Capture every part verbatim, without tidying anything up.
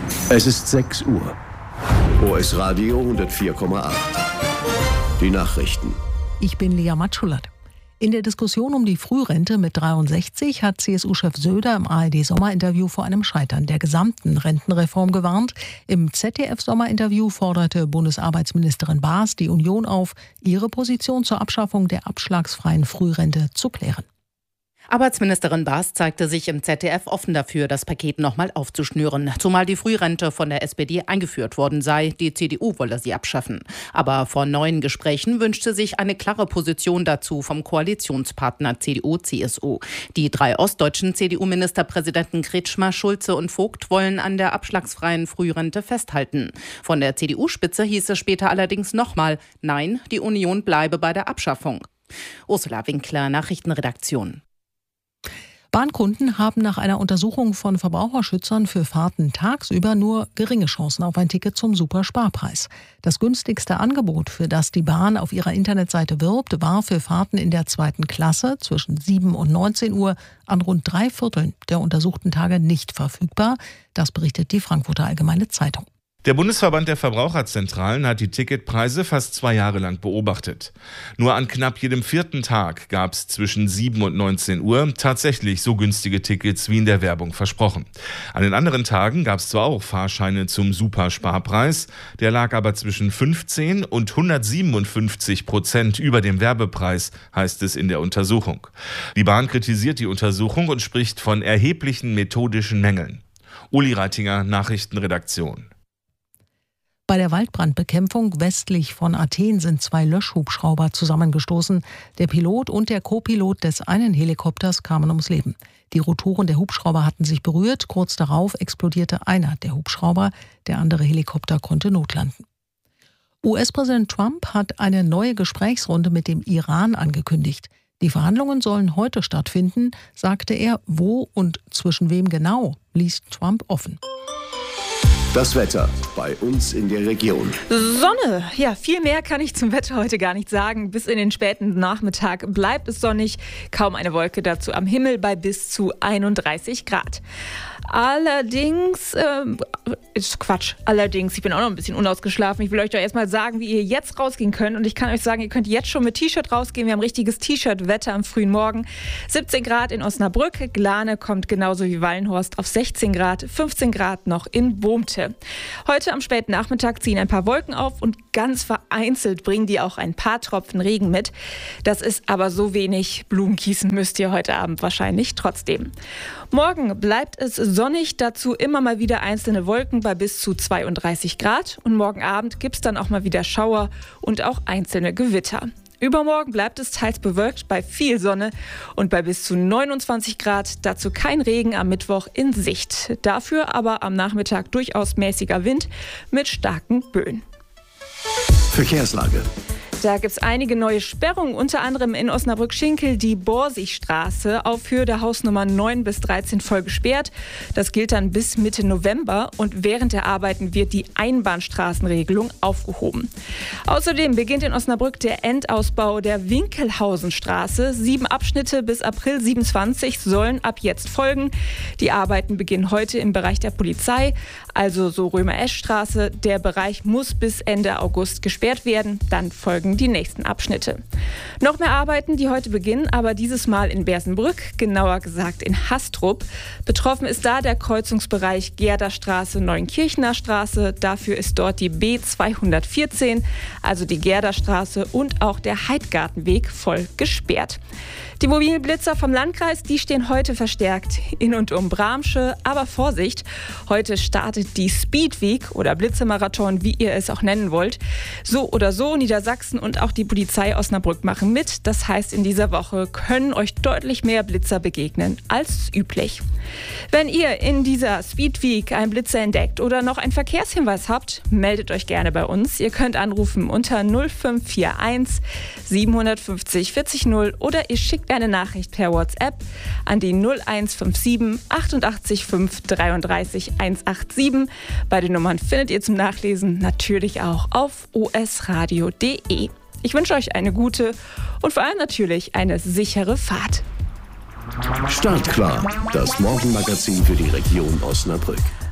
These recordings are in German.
Es ist sechs Uhr. O S Radio hundertvier Komma acht. Die Nachrichten. Ich bin Lea Matschullat. In der Diskussion um die Frührente mit dreiundsechzig hat C S U-Chef Söder im A R D-Sommerinterview vor einem Scheitern der gesamten Rentenreform gewarnt. Im Z D F-Sommerinterview forderte Bundesarbeitsministerin Baas die Union auf, ihre Position zur Abschaffung der abschlagsfreien Frührente zu klären. Arbeitsministerin Baas zeigte sich im Z D F offen dafür, das Paket nochmal aufzuschnüren, zumal die Frührente von der S P D eingeführt worden sei. Die C D U wolle sie abschaffen. Aber vor neuen Gesprächen wünschte sich eine klare Position dazu vom Koalitionspartner C D U C S U. Die drei ostdeutschen C D U-Ministerpräsidenten Kretschmer, Schulze und Vogt wollen an der abschlagsfreien Frührente festhalten. Von der C D U-Spitze hieß es später allerdings nochmal, nein, die Union bleibe bei der Abschaffung. Ursula Winkler, Nachrichtenredaktion. Bahnkunden haben nach einer Untersuchung von Verbraucherschützern für Fahrten tagsüber nur geringe Chancen auf ein Ticket zum Supersparpreis. Das günstigste Angebot, für das die Bahn auf ihrer Internetseite wirbt, war für Fahrten in der zweiten Klasse zwischen sieben und neunzehn Uhr an rund drei Vierteln der untersuchten Tage nicht verfügbar. Das berichtet die Frankfurter Allgemeine Zeitung. Der Bundesverband der Verbraucherzentralen hat die Ticketpreise fast zwei Jahre lang beobachtet. Nur an knapp jedem vierten Tag gab es zwischen sieben und neunzehn Uhr tatsächlich so günstige Tickets wie in der Werbung versprochen. An den anderen Tagen gab es zwar auch Fahrscheine zum Supersparpreis, der lag aber zwischen fünfzehn und hundertsiebenundfünfzig Prozent über dem Werbepreis, heißt es in der Untersuchung. Die Bahn kritisiert die Untersuchung und spricht von erheblichen methodischen Mängeln. Uli Reitinger, Nachrichtenredaktion. Bei der Waldbrandbekämpfung westlich von Athen sind zwei Löschhubschrauber zusammengestoßen. Der Pilot und der Co-Pilot des einen Helikopters kamen ums Leben. Die Rotoren der Hubschrauber hatten sich berührt. Kurz darauf explodierte einer der Hubschrauber. Der andere Helikopter konnte notlanden. U S-Präsident Trump hat eine neue Gesprächsrunde mit dem Iran angekündigt. Die Verhandlungen sollen heute stattfinden, sagte er. Wo und zwischen wem genau, ließ Trump offen. Das Wetter bei uns in der Region. Sonne. Ja, viel mehr kann ich zum Wetter heute gar nicht sagen. Bis in den späten Nachmittag bleibt es sonnig. Kaum eine Wolke dazu am Himmel bei bis zu einunddreißig Grad. Allerdings, äh, ist Quatsch, allerdings, ich bin auch noch ein bisschen unausgeschlafen. Ich will euch doch erstmal sagen, wie ihr jetzt rausgehen könnt. Und ich kann euch sagen, ihr könnt jetzt schon mit T-Shirt rausgehen. Wir haben richtiges T-Shirt-Wetter am frühen Morgen. siebzehn Grad in Osnabrück, Glane kommt genauso wie Wallenhorst auf sechzehn Grad, fünfzehn Grad noch in Bohmte. Heute am späten Nachmittag ziehen ein paar Wolken auf und ganz vereinzelt bringen die auch ein paar Tropfen Regen mit. Das ist aber so wenig. Blumen gießen müsst ihr heute Abend wahrscheinlich trotzdem. Morgen bleibt es sonnig, dazu immer mal wieder einzelne Wolken bei bis zu zweiunddreißig Grad. Und morgen Abend gibt es dann auch mal wieder Schauer und auch einzelne Gewitter. Übermorgen bleibt es teils bewölkt bei viel Sonne und bei bis zu neunundzwanzig Grad. Dazu kein Regen am Mittwoch in Sicht. Dafür aber am Nachmittag durchaus mäßiger Wind mit starken Böen. Verkehrslage. Da gibt es einige neue Sperrungen, unter anderem in Osnabrück-Schinkel die Borsigstraße auf Höhe der Hausnummer neun bis dreizehn voll gesperrt. Das gilt dann bis Mitte November und während der Arbeiten wird die Einbahnstraßenregelung aufgehoben. Außerdem beginnt in Osnabrück der Endausbau der Winkelhausenstraße. Sieben Abschnitte bis April siebenundzwanzig sollen ab jetzt folgen. Die Arbeiten beginnen heute im Bereich der Polizei, also so Römer-Esch-Straße. Der Bereich muss bis Ende August gesperrt werden, dann folgen die nächsten Abschnitte. Noch mehr Arbeiten, die heute beginnen, aber dieses Mal in Bersenbrück, genauer gesagt in Hastrup. Betroffen ist da der Kreuzungsbereich Gerderstraße, Neunkirchener Straße. Dafür ist dort die B zweihundertvierzehn, also die Gerderstraße und auch der Heidgartenweg voll gesperrt. Die Mobilblitzer vom Landkreis, die stehen heute verstärkt in und um Bramsche. Aber Vorsicht, heute startet die Speed Week oder Blitzemarathon, wie ihr es auch nennen wollt. So oder so, Niedersachsen und auch die Polizei Osnabrück machen mit. Das heißt, in dieser Woche können euch deutlich mehr Blitzer begegnen als üblich. Wenn ihr in dieser Speed Week einen Blitzer entdeckt oder noch einen Verkehrshinweis habt, meldet euch gerne bei uns. Ihr könnt anrufen unter null fünf vier eins sieben fünf null vier null oder ihr schickt eine Nachricht per WhatsApp an die null eins fünf sieben achtundachtzig fünf dreiunddreißig hundertsiebenundachtzig. Beide Nummern findet ihr zum Nachlesen natürlich auch auf o s radio punkt d e. Ich wünsche euch eine gute und vor allem natürlich eine sichere Fahrt. Startklar, das Morgenmagazin für die Region Osnabrück.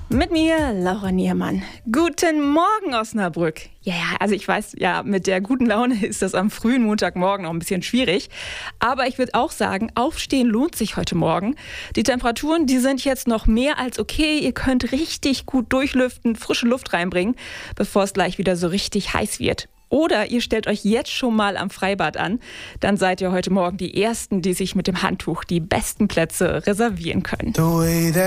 Mit mir, Laura Niermann. Guten Morgen, Osnabrück. Ja, ja, also ich weiß, ja, mit der guten Laune ist das am frühen Montagmorgen noch ein bisschen schwierig. Aber ich würde auch sagen, aufstehen lohnt sich heute Morgen. Die Temperaturen, die sind jetzt noch mehr als okay. Ihr könnt richtig gut durchlüften, frische Luft reinbringen, bevor es gleich wieder so richtig heiß wird. Oder ihr stellt euch jetzt schon mal am Freibad an. Dann seid ihr heute Morgen die Ersten, die sich mit dem Handtuch die besten Plätze reservieren können.